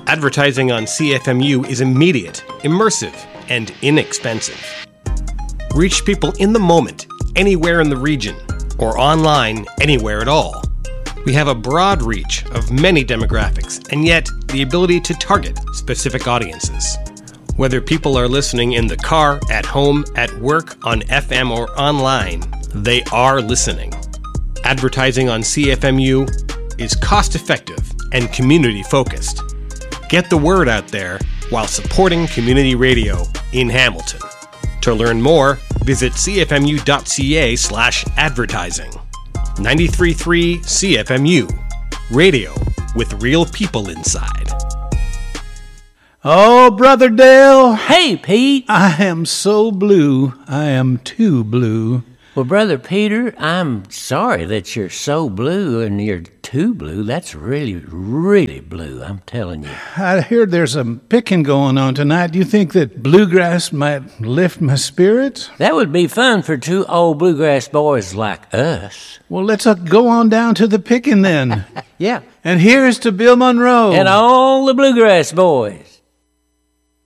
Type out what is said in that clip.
Advertising on CFMU is immediate, immersive, and inexpensive. Reach people in the moment, anywhere in the region, or online, anywhere at all. We have a broad reach of many demographics, and yet the ability to target specific audiences. Whether people are listening in the car, at home, at work, on FM, or online, they are listening. Advertising on CFMU is cost-effective and community-focused. Get the word out there while supporting community radio in Hamilton. To learn more, visit cfmu.ca/advertising. 93.3 CFMU. Radio with real people inside. Oh, Brother Dale. Hey, Pete. I am so blue. I am too blue. Well, Brother Peter, I'm sorry that you're so blue and you're too blue. That's really, really blue, I'm telling you. I hear there's some picking going on tonight. Do you think that bluegrass might lift my spirits? That would be fun for two old bluegrass boys like us. Well, let's go on down to the picking then. Yeah. And here's to Bill Monroe. And all the bluegrass boys.